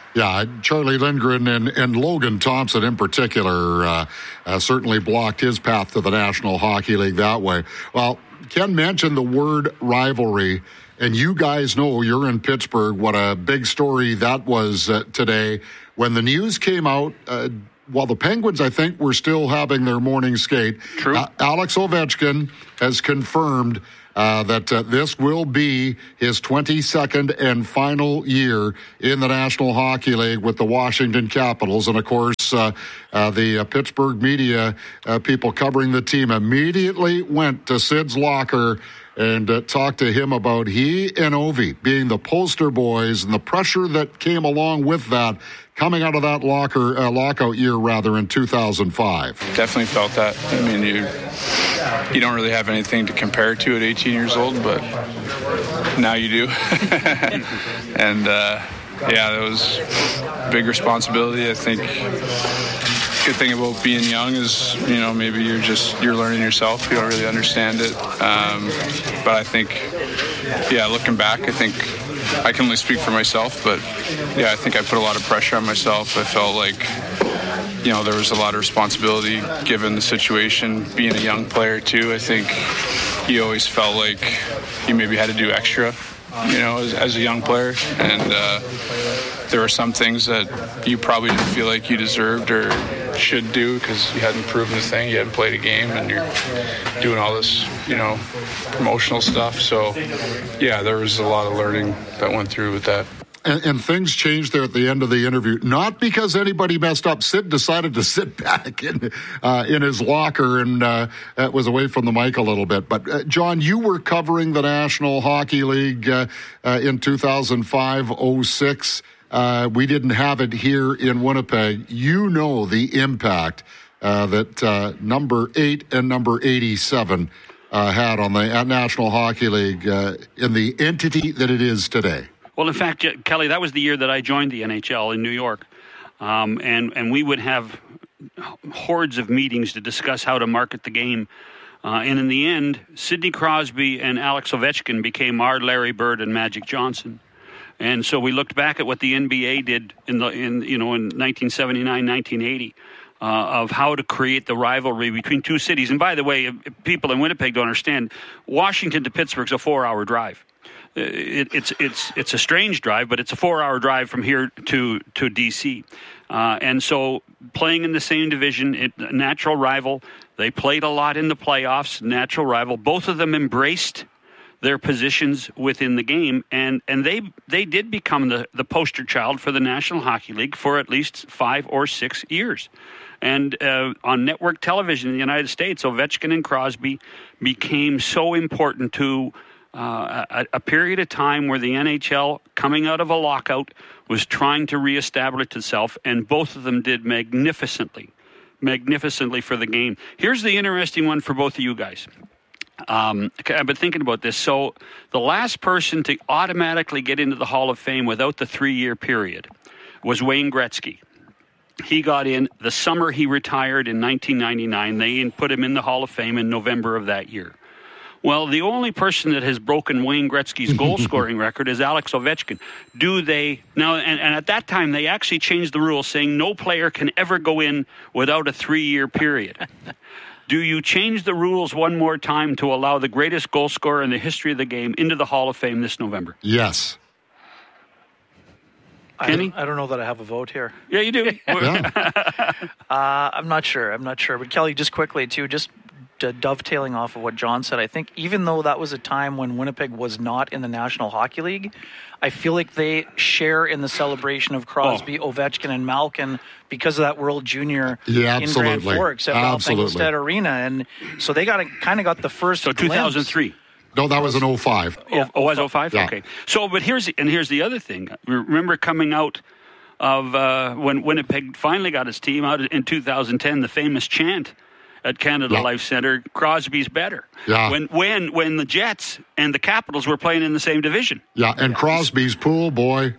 S26: Yeah, Charlie Lindgren and Logan Thompson in particular certainly blocked his path to the National Hockey League that way. Well, Ken mentioned the word rivalry, and you guys know, you're in Pittsburgh, what a big story that was today. When the news came out, while the Penguins, I think, were still having their morning skate,
S5: True.
S26: Alex Ovechkin has confirmed that this will be his 22nd and final year in the National Hockey League with the Washington Capitals. And, of course, the Pittsburgh media people covering the team immediately went to Sid's locker and talked to him about he and Ovi being the poster boys and the pressure that came along with that coming out of that lockout year, in 2005.
S8: Definitely felt that. I mean, you don't really have anything to compare it to at 18 years old, but now you do. And, that was a big responsibility. I think good thing about being young is, maybe you're learning yourself. You don't really understand it. But I think, looking back, I think I can only speak for myself, but I think I put a lot of pressure on myself. I felt like, there was a lot of responsibility given the situation. Being a young player too, I think you always felt like you maybe had to do extra, as a young player. And there were some things that you probably didn't feel like you deserved or should do because you hadn't proven a thing, you hadn't played a game, and you're doing all this, promotional stuff. So, there was a lot of learning that went through with that.
S26: And things changed there at the end of the interview, not because anybody messed up. Sid decided to sit back in his locker and was away from the mic a little bit. But, John, you were covering the National Hockey League in 2005-06. We didn't have it here in Winnipeg. You know the impact that number 8 and number 87 had on the National Hockey League in the entity that it is today.
S5: Well, in fact, Kelly, that was the year that I joined the NHL in New York. And we would have hordes of meetings to discuss how to market the game. And in the end, Sidney Crosby and Alex Ovechkin became our Larry Bird and Magic Johnson. And so we looked back at what the NBA did in 1979, 1980, of how to create the rivalry between two cities. And by the way, people in Winnipeg don't understand, Washington to Pittsburgh's a 4-hour drive. It's a strange drive, but it's a 4-hour drive from here to D.C. And so playing in the same division, natural rival. They played a lot in the playoffs, natural rival. Both of them embraced their positions within the game, and they did become the poster child for the National Hockey League for at least 5 or 6 years. And on network television in the United States, Ovechkin and Crosby became so important to a period of time where the NHL, coming out of a lockout, was trying to reestablish itself, and both of them did magnificently for the game. Here's the interesting one for both of you guys. I've been thinking about this. So the last person to automatically get into the Hall of Fame without the 3-year period was Wayne Gretzky. He got in the summer he retired in 1999. They put him in the Hall of Fame in November of that year. Well, the only person that has broken Wayne Gretzky's goal-scoring record is Alex Ovechkin. Do they now? And at that time, they actually changed the rules, saying no player can ever go in without a 3-year period. Do you change the rules one more time to allow the greatest goal scorer in the history of the game into the Hall of Fame this November?
S26: Yes.
S5: Kenny?
S22: I don't know that I have a vote here.
S5: Yeah, you do.
S22: I'm not sure. But Kelly, just quickly, too, just dovetailing off of what John said, I think even though that was a time when Winnipeg was not in the National Hockey League, I feel like they share in the celebration of Crosby, Ovechkin, and Malkin because of that World Junior in Grand Forks at Engelstad Arena. And so they got the first
S5: So 2003.
S26: No, that was in 05.
S5: Oh, was 05?
S26: Yeah.
S5: Okay. So, but here's the other thing. Remember coming out of when Winnipeg finally got its team out in 2010, the famous chant at Canada Life Centre, Crosby's better.
S26: Yeah.
S5: When the Jets and the Capitals were playing in the same division.
S26: Yeah, and Crosby's pool boy.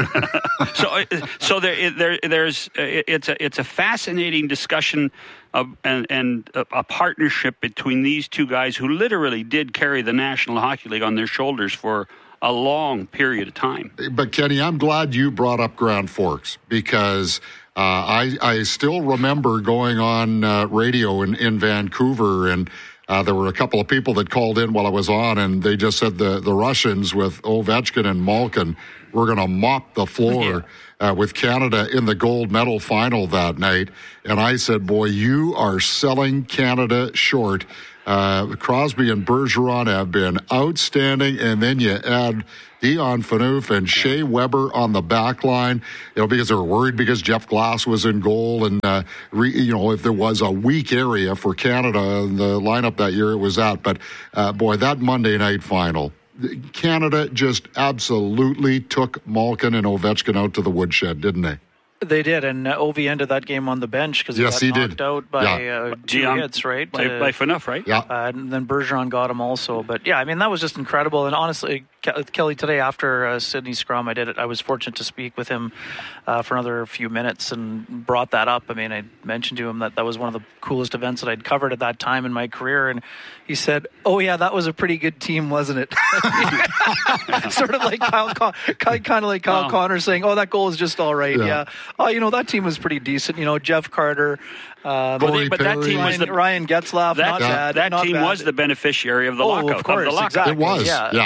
S5: So it's a fascinating discussion and a partnership between these two guys who literally did carry the National Hockey League on their shoulders for a long period of time.
S26: But Kenny, I'm glad you brought up Grand Forks, because I still remember going on radio in Vancouver, and there were a couple of people that called in while I was on, and they just said the Russians with Ovechkin and Malkin were going to mop the floor with Canada in the gold medal final that night. And I said, boy, you are selling Canada short. Crosby and Bergeron have been outstanding, and then you add Dion Phaneuf and Shea Weber on the back line, because they were worried because Jeff Glass was in goal, and if there was a weak area for Canada in the lineup that year, it was that. But boy, that Monday night final, Canada just absolutely took Malkin and Ovechkin out to the woodshed, didn't they?
S22: They did, and Ovi ended that game on the bench because he got knocked out by 2 hits, right?
S5: By Phaneuf, right?
S26: Yeah.
S22: And then Bergeron got him also. But, yeah, I mean, that was just incredible. And honestly, Kelly, today after Sydney Scrum, I was fortunate to speak with him for another few minutes and brought that up. I mean, I mentioned to him that was one of the coolest events that I'd covered at that time in my career. And he said, oh, yeah, that was a pretty good team, wasn't it? Sort of like Kyle Connor saying, oh, that goal is just all right. Yeah. Oh, that team was pretty decent. Jeff Carter.
S5: But that team was
S22: Ryan Getzlaf.
S5: That team was the beneficiary of the lockout.
S22: Of course,
S26: exactly. It was.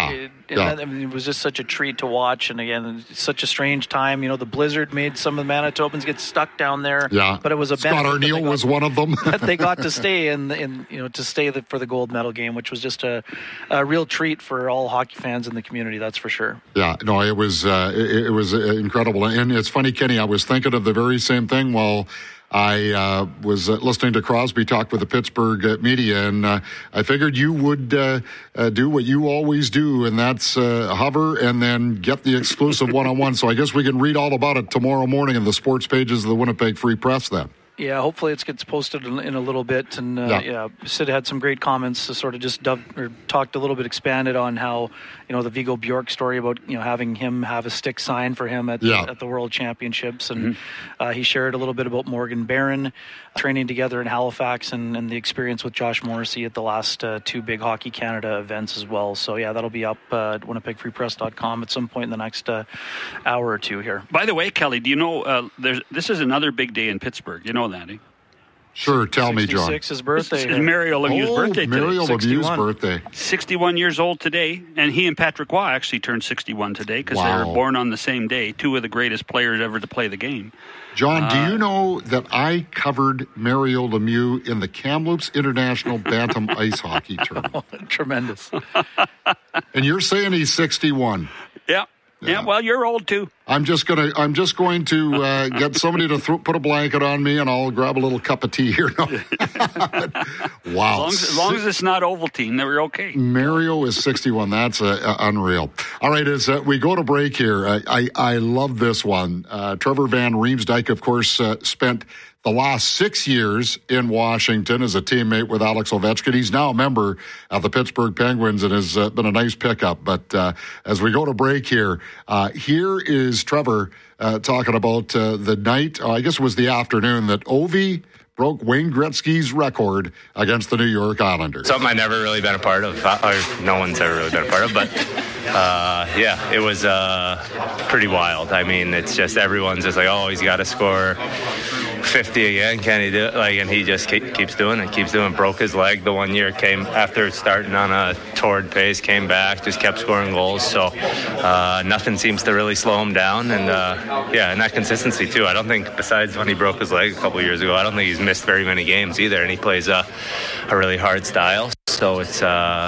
S22: It was just such a treat to watch, and again, such a strange time. The blizzard made some of the Manitobans get stuck down there.
S26: Yeah,
S22: but it was a
S26: Scott Arniel was one of them.
S22: That they got to stay for the gold medal game, which was just a real treat for all hockey fans in the community. That's for sure.
S26: Yeah, no, it was incredible, and it's funny, Kenny. I was thinking of the very same thing while I was listening to Crosby talk with the Pittsburgh media, and I figured you would do what you always do, and that's hover and then get the exclusive one-on-one. So I guess we can read all about it tomorrow morning in the sports pages of the Winnipeg Free Press then.
S22: Yeah, hopefully it gets posted in a little bit. And Sid had some great comments to sort of just talked a little bit, expanded on how, the Viggo Bjork story about, having him have a stick signed for him at the World Championships. And he shared a little bit about Morgan Barron training together in Halifax and the experience with Josh Morrissey at the last 2 big Hockey Canada events as well. So, yeah, that'll be up at winnipegfreepress.com at some point in the next hour or two here.
S5: By the way, Kelly, do you know this is another big day in Pittsburgh? You know that, eh?
S26: Sure, tell me, John.
S22: 66 his birthday.
S5: It's Mario Lemieux's birthday today.
S26: Mario Lemieux's birthday.
S5: 61 years old today, and he and Patrick Roy actually turned 61 today because they were born on the same day, 2 of the greatest players ever to play the game.
S26: John, do you know that I covered Mario Lemieux in the Kamloops International Bantam Ice Hockey Tournament?
S22: Tremendous.
S26: And you're saying he's 61?
S5: Yeah, well, you're old too.
S26: I'm just going to get somebody to put a blanket on me, and I'll grab a little cup of tea here. Wow.
S5: As long as it's not Ovaltine, then we're okay.
S26: Mario is 61. That's unreal. All right, as we go to break here, I love this one. Trevor Van Riemsdyk, of course, spent the last 6 years in Washington as a teammate with Alex Ovechkin. He's now a member of the Pittsburgh Penguins and has been a nice pickup. But as we go to break here, here is Trevor talking about the night, I guess it was the afternoon, that Ovi broke Wayne Gretzky's record against the New York Islanders.
S9: Something I've never really been a part of, or no one's ever really been a part of, but it was pretty wild. I mean, it's just everyone's just like, oh, he's got to score 50 again, can he do it? And he just keeps doing it. Broke his leg the one year, came after starting on a torrid pace, came back, just kept scoring goals. So nothing seems to really slow him down. And and that consistency too. I don't think, besides when he broke his leg a couple years ago, I don't think he's missed very many games either. And he plays a really hard style. So it's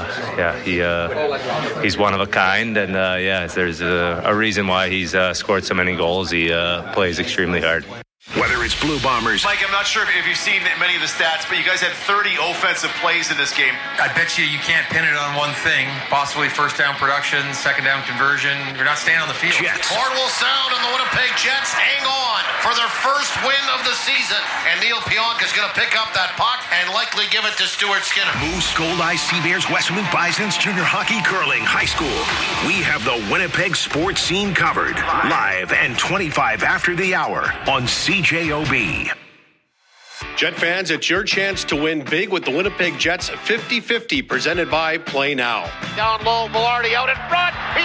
S9: he's one of a kind. And there's a reason why he's scored so many goals. He plays extremely hard.
S25: Whether it's Blue Bombers.
S10: Mike, I'm not sure if you've seen many of the stats, but you guys had 30 offensive plays in this game.
S11: I bet you can't pin it on one thing. Possibly first down production, second down conversion. You're not staying on the field.
S24: Jets. Horn will sound, and the Winnipeg Jets hang on for their first win of the season. And Neil Pionk is going to pick up that puck and likely give it to Stuart Skinner.
S25: Moose, Gold Eyes, Sea Bears, Westmeath Bisons, Junior Hockey, Curling, High School. We have the Winnipeg sports scene covered. Live and 25 after the hour on CJOB.
S12: Jet fans, it's your chance to win big with the Winnipeg Jets 50-50 presented by Play Now.
S24: Down low, Velarde out in front. He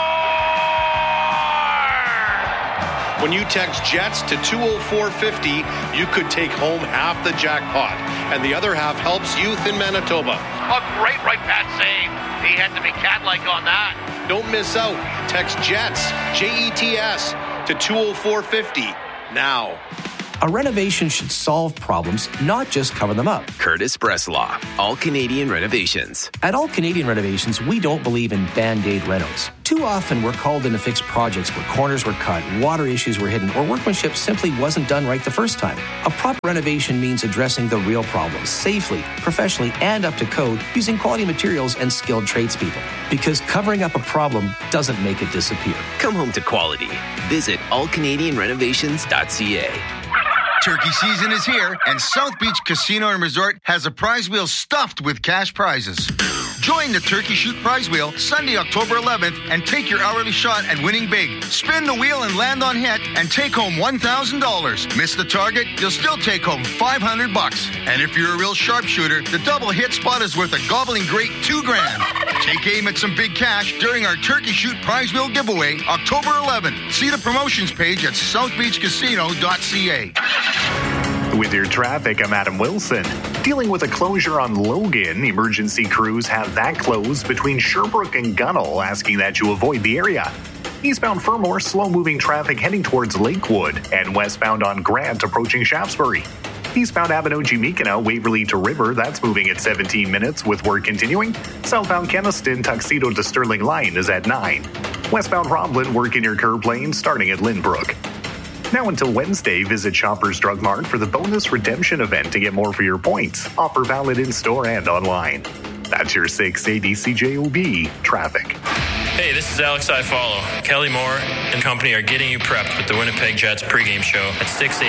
S24: scores!
S12: When you text Jets to 20450, you could take home half the jackpot, and the other half helps youth in Manitoba.
S24: A great right pass save. He had to be cat-like on that.
S12: Don't miss out. Text Jets, Jets, to 20450 now.
S13: A renovation should solve problems, not just cover them up.
S14: Curtis Bresslaw, All Canadian Renovations.
S13: At All Canadian Renovations, we don't believe in Band-Aid renos. Too often, we're called in to fix projects where corners were cut, water issues were hidden, or workmanship simply wasn't done right the first time. A proper renovation means addressing the real problems safely, professionally, and up to code using quality materials and skilled tradespeople. Because covering up a problem doesn't make it disappear.
S14: Come home to quality. Visit allcanadianrenovations.ca.
S15: Turkey season is here, and South Beach Casino and Resort has a prize wheel stuffed with cash prizes. Join the Turkey Shoot Prize Wheel Sunday, October 11th, and take your hourly shot at winning big. Spin the wheel and land on hit, and take home $1,000. Miss the target, you'll still take home $500. And if you're a real sharpshooter, the double hit spot is worth a gobbling great $2,000. Take aim at some big cash during our Turkey Shoot Prize Wheel giveaway, October 11th. See the promotions page at southbeachcasino.ca.
S16: With your traffic, I'm Adam Wilson. Dealing with a closure on Logan, emergency crews have that closed between Sherbrooke and Gunnell, asking that you avoid the area. Eastbound Fermor, slow-moving traffic heading towards Lakewood, and westbound on Grant approaching Shaftesbury. Eastbound Abinogi-Meekina, Waverly to River, that's moving at 17 minutes with work continuing. Southbound Keniston, Tuxedo to Sterling Line is at 9. Westbound Roblin, work in your curb lane starting at Lynbrook. Now until Wednesday, visit Shoppers Drug Mart for the bonus redemption event to get more for your points. Offer valid in-store and online. That's your 680 CJOB traffic.
S18: Hey, this is Alex Iafallo. Kelly Moore and company are getting you prepped with the Winnipeg Jets pregame show at 680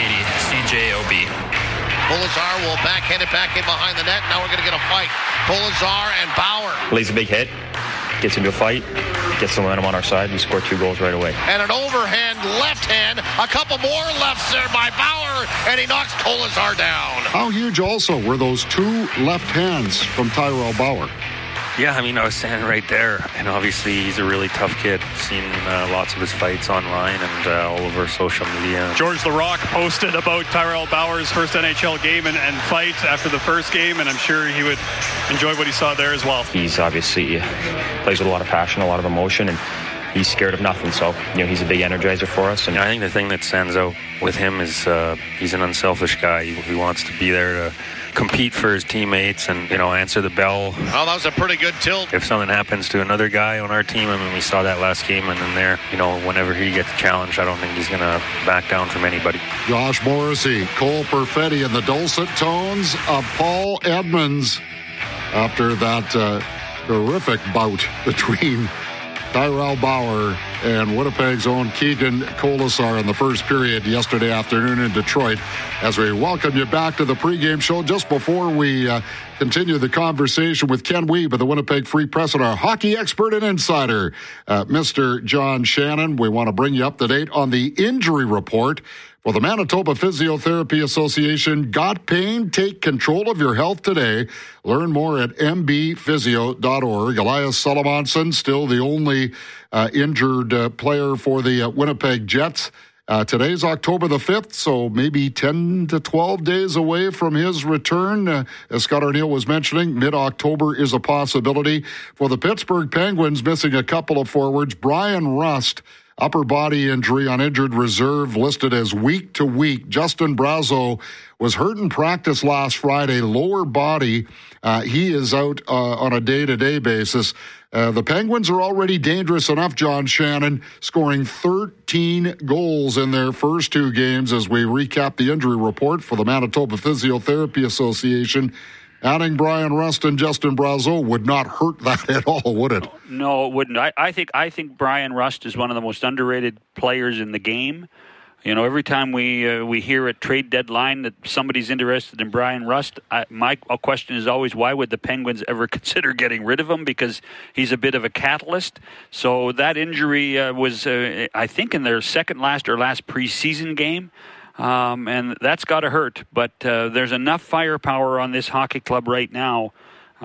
S18: CJOB.
S24: Kolesar will backhand it back in behind the net. Now we're going to get a fight. Kolesar and Bauer.
S2: Lays a big hit, gets into a fight, gets the momentum on our side. We score 2 goals right away.
S24: And an overhand left hand. A couple more lefts there by Bauer, and he knocks Kolesar down.
S26: How huge also were those 2 left hands from Tyrell Bauer?
S1: Yeah, I mean, I was standing right there, and obviously he's a really tough kid. Seen lots of his fights online and all over social media.
S27: George The Rock posted about Tyrell Bauer's first NHL game and fight after the first game, and I'm sure he would enjoy what he saw there as well.
S2: He's obviously plays with a lot of passion, a lot of emotion, and he's scared of nothing. So, he's a big energizer for us. And
S1: I think the thing that stands out with him is he's an unselfish guy. He wants to be there to compete for his teammates and, answer the bell.
S24: Oh, that was a pretty good tilt.
S1: If something happens to another guy on our team, I mean, we saw that last game, and then there, whenever he gets challenged, I don't think he's going to back down from anybody.
S26: Josh Morrissey, Cole Perfetti, and the dulcet tones of Paul Edmonds after that terrific bout between Tyrell Bauer and Winnipeg's own Keegan Kolesar in the first period yesterday afternoon in Detroit. As we welcome you back to the pregame show, just before we continue the conversation with Ken Wiebe of the Winnipeg Free Press and our hockey expert and insider, Mr. John Shannon, we want to bring you up to date on the injury report for the Manitoba Physiotherapy Association. Got pain? Take control of your health today. Learn more at mbphysio.org. Elias Salomonson, still the only injured player for the Winnipeg Jets. Today's October the 5th, so maybe 10 to 12 days away from his return. As Scott Arniel was mentioning, mid-October is a possibility. For the Pittsburgh Penguins, missing a couple of forwards, Brian Rust, upper body injury on injured reserve, listed as week to week. Justin Brazeau was hurt in practice last Friday, lower body. He is out on a day-to-day basis. The Penguins are already dangerous enough, John Shannon, scoring 13 goals in their first 2 games as we recap the injury report for the Manitoba Physiotherapy Association. Adding Brian Rust and Justin Brazeau would not hurt that at all, would it?
S5: No, it wouldn't. I think Brian Rust is one of the most underrated players in the game. Every time we hear at trade deadline that somebody's interested in Brian Rust, my question is always, why would the Penguins ever consider getting rid of him? Because he's a bit of a catalyst. So that injury was, I think, in their second last or last preseason game. and that's got to hurt. But there's enough firepower on this hockey club right now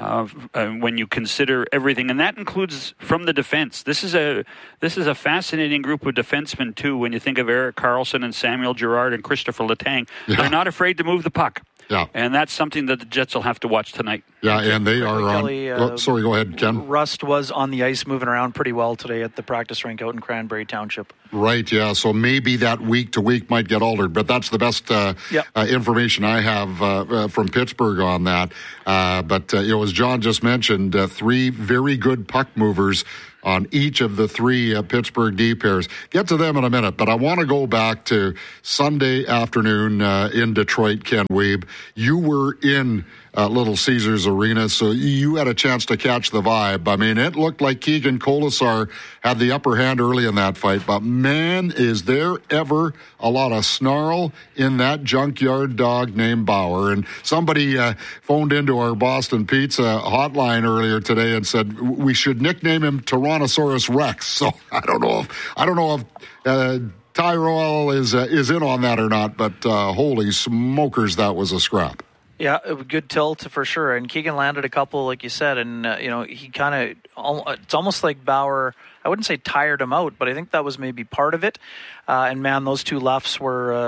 S5: when you consider everything, and that includes from the defense. This is a fascinating group of defensemen too. When you think of Erik Karlsson and Samuel Girard and Christopher Letang, they're not afraid to move the puck.
S26: Yeah.
S5: And that's something that the Jets will have to watch tonight.
S26: Yeah, and they are
S22: Kelly,
S26: sorry, go ahead, Ken.
S22: Rust was on the ice moving around pretty well today at the practice rink out in Cranberry Township.
S26: Right, yeah. So maybe that week to week might get altered, but that's the best information I have from Pittsburgh on that. But as John just mentioned, 3 very good puck movers on each of the 3 Pittsburgh D pairs. Get to them in a minute, but I want to go back to Sunday afternoon in Detroit, Ken Wiebe. You were in Little Caesars Arena, so you had a chance to catch the vibe. I mean, it looked like Keegan Colasar had the upper hand early in that fight, but man, is there ever a lot of snarl in that junkyard dog named Bauer. And somebody phoned into our Boston Pizza hotline earlier today and said we should nickname him Tyrannosaurus Rex. So I don't know if Tyrell is in on that or not, but holy smokers, that was a scrap.
S22: Yeah, good tilt for sure. And Keegan landed a couple, like you said, and he kind of, it's almost like Bauer, I wouldn't say tired him out, but I think that was maybe part of it. And man, those 2 lefts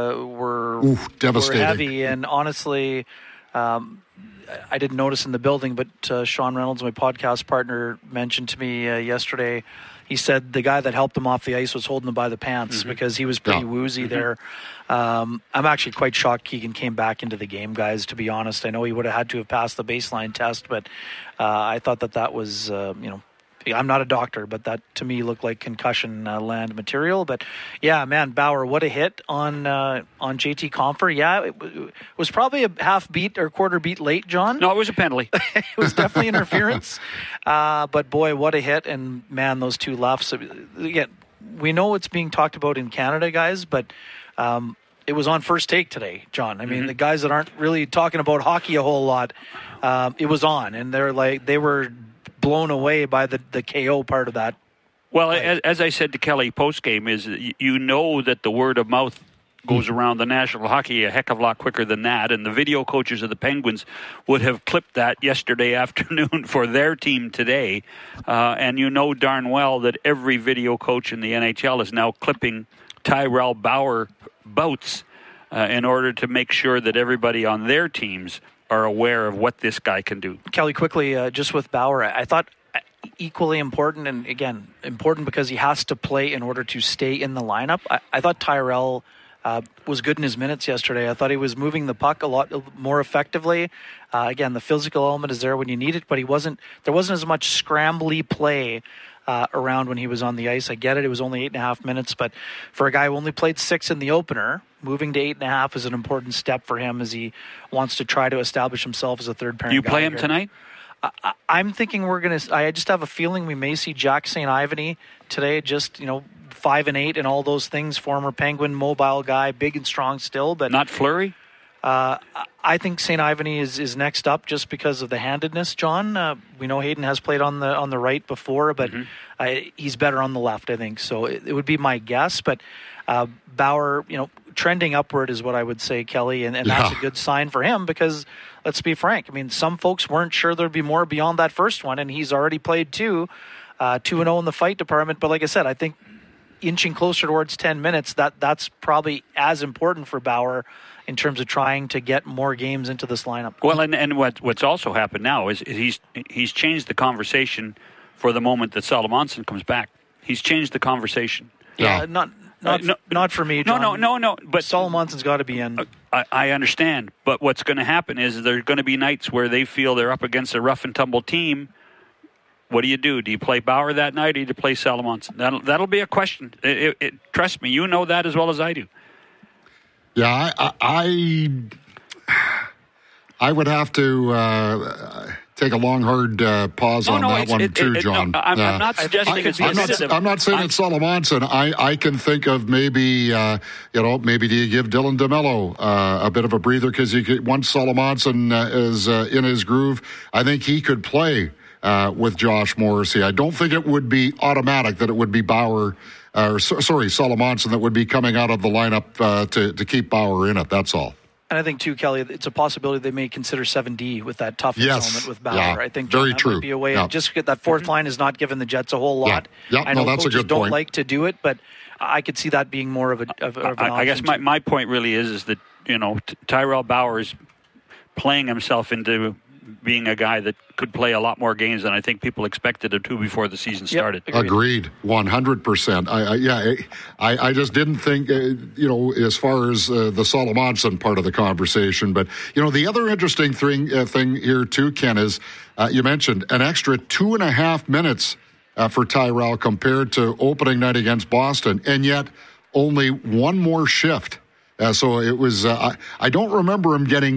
S22: were
S26: devastating.
S22: Were heavy. And honestly, I didn't notice in the building, but Sean Reynolds, my podcast partner, mentioned to me yesterday. He said the guy that helped him off the ice was holding him by the pants because he was pretty woozy there. I'm actually quite shocked Keegan came back into the game, guys, to be honest. I know he would have had to have passed the baseline test, but I thought that was, I'm not a doctor, but that to me looked like concussion land material. But yeah, man, Bauer, what a hit on JT Compher. Yeah, it was probably a half beat or quarter beat late, John.
S5: No, it was a penalty.
S22: It was definitely interference. But boy, what a hit. And man, those 2 lefts. Again, we know it's being talked about in Canada, guys, but it was on First Take today, John. I mean, the guys that aren't really talking about hockey a whole lot, it was on, and they were blown away by the KO part of that.
S5: Well, as I said to Kelly post-game, is you know that the word of mouth goes around the National Hockey a heck of a lot quicker than that, and the video coaches of the Penguins would have clipped that yesterday afternoon for their team today. And you know darn well that every video coach in the NHL is now clipping Tyrell Bauer bouts in order to make sure that everybody on their teams are aware of what this guy can do.
S22: Kelly, quickly, just with Bauer, I thought equally important, and again, important because he has to play in order to stay in the lineup. I thought Tyrell was good in his minutes yesterday. I thought he was moving the puck a lot more effectively. Again, the physical element is there when you need it, but there wasn't as much scrambly play around when he was on the ice. I get it. It was only 8.5 minutes, but for a guy who only played 6 in the opener, moving to 8.5 is an important step for him as he wants to try to establish himself as a third pairing.
S5: You play
S22: guy
S5: him
S22: here
S5: tonight?
S22: I'm thinking I just have a feeling we may see Jack St. Ivany today, just, 5 and 8 and all those things, former Penguin, mobile guy, big and strong still. But
S5: not Fleury?
S22: I think St. Ivany is next up just because of the handedness, John. We know Hayden has played on the right before, but he's better on the left, I think. So it would be my guess. But Bauer, trending upward is what I would say, Kelly, and that's a good sign for him because, let's be frank, I mean, some folks weren't sure there'd be more beyond that first one, and he's already played 2-0 in the fight department. But like I said, I think inching closer towards 10 minutes, that's probably as important for Bauer in terms of trying to get more games into this lineup.
S5: Well, and what's also happened now is he's changed the conversation for the moment that Salomonson comes back. He's changed the conversation.
S22: Yeah, not for me, John.
S5: No. But
S22: Salomonson's got to be in.
S5: I understand, but what's going to happen is there are going to be nights where they feel they're up against a rough and tumble team. What do? Do you play Bauer that night, or do you play Salomonson? That'll be a question. Trust me, you know that as well as I do.
S26: Yeah, I would have to take a long, hard pause on that one too, John.
S5: I'm not suggesting it's
S26: I'm not saying it's Salomonson. I can think of maybe, maybe do you give Dylan DeMello a bit of a breather because once Salomonson is in his groove, I think he could play with Josh Morrissey. I don't think it would be automatic that it would be Bauer Solomonson, that would be coming out of the lineup to keep Bauer in it. That's all.
S22: And I think, too, Kelly, it's a possibility they may consider 7D with that toughness element with Bauer.
S26: Yeah,
S22: I think
S26: very
S22: that
S26: true.
S22: might be a way.
S26: Yeah.
S22: Just get that fourth line has not given the Jets a whole lot.
S26: Yeah,
S22: I know
S26: that's
S22: coaches
S26: a good
S22: don't
S26: point.
S22: like to do it, but I could see that being more of an
S5: I guess my point really is that, Tyrell Bauer is playing himself into being a guy that could play a lot more games than I think people expected him to before the season started.
S26: Agreed. 100%. I just didn't think, as far as the Solomonson part of the conversation. But, the other interesting thing here too, Ken, is you mentioned an extra 2.5 minutes for Tyrell compared to opening night against Boston, and yet only one more shift. So it was, I don't remember him getting